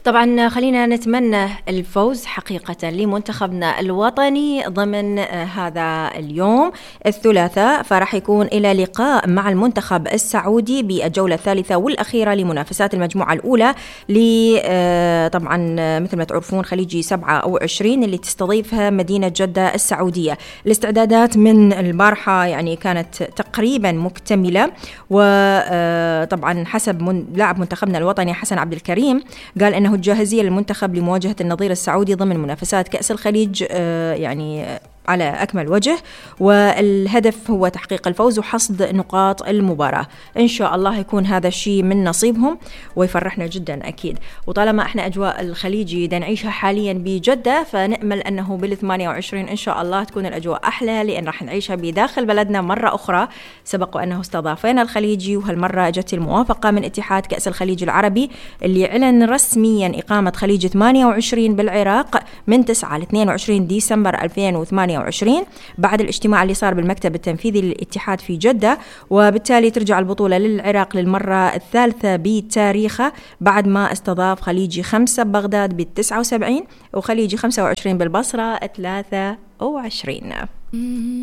طبعا خلينا نتمنى الفوز حقيقة لمنتخبنا الوطني ضمن هذا اليوم الثلاثاء، فراح يكون إلى لقاء مع المنتخب السعودي بالجولة الثالثة والأخيرة لمنافسات المجموعة الأولى طبعا مثل ما تعرفون خليجي 27 اللي تستضيفها مدينة جدة السعودية. الاستعدادات من البارحة يعني كانت تقريبا مكتملة، وطبعا حسب لاعب منتخبنا الوطني حسن عبد الكريم قال أنه الجاهزية للمنتخب لمواجهة النظير السعودي ضمن منافسات كأس الخليج يعني على أكمل وجه، والهدف هو تحقيق الفوز وحصد نقاط المباراة. إن شاء الله يكون هذا الشيء من نصيبهم ويفرحنا جدا أكيد. وطالما إحنا أجواء الخليجي دا نعيشها حاليا بجدة، فنأمل أنه بال28 إن شاء الله تكون الأجواء أحلى، لأن راح نعيشها بداخل بلدنا مرة أخرى. سبق أنه استضافينا الخليجي، وهالمرة جت الموافقة من اتحاد كأس الخليج العربي اللي أعلن رسميا إقامة خليج 28 بالعراق من 9 ل 22 ديسمبر 2028 بعد الاجتماع اللي صار بالمكتب التنفيذي للاتحاد في جدة. وبالتالي ترجع البطولة للعراق للمرة الثالثة بتاريخها بعد ما استضاف خليجي 5 ببغداد بال79 وخليجي 25 بالبصرة 23.